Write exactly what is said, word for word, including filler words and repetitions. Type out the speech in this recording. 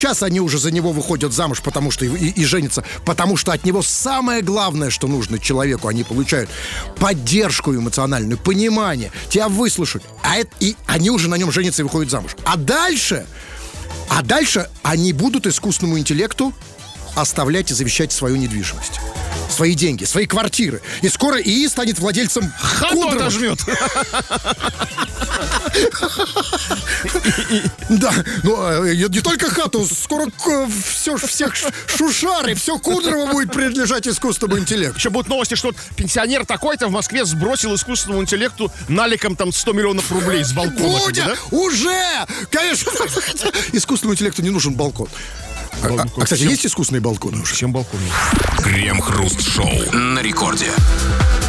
Сейчас они уже за него выходят замуж, потому что и, и, и женятся, потому что от него самое главное, что нужно человеку, они получают поддержку эмоциональную, понимание, тебя выслушают, а это, и они уже на нем женятся и выходят замуж. А дальше, а дальше они будут искусственному интеллекту оставлять и завещать свою недвижимость, свои деньги, свои квартиры. И скоро ИИ станет владельцем хату отожмет. Да, ну не только хату, скоро все, всех шушары, все Кудрово будет принадлежать искусственному интеллекту. Еще будут новости, что пенсионер такой-то в Москве сбросил искусственному интеллекту наликом там сто миллионов рублей с балкона. Будет, да? Уже! Конечно! Искусственному интеллекту не нужен балкон. А, а, а, кстати, чем? Есть искусственные балконы уже? Чем балкон? Крем-хруст-шоу на рекорде.